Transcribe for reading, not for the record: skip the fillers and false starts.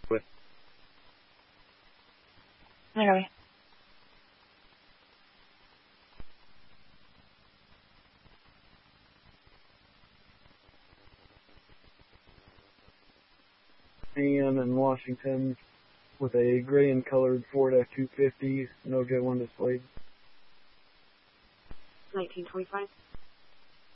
With Okay. AM in Washington with a gray and colored Ford F-250, no J1 displayed. 1925.